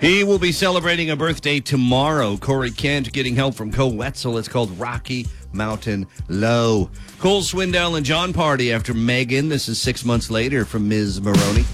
He will be celebrating a birthday tomorrow. Corey Kent getting help from Cole Wetzel. It's called Rocky Mountain Low. Cole Swindell and John Party after Megan. This is 6 months later from Ms. Maroney.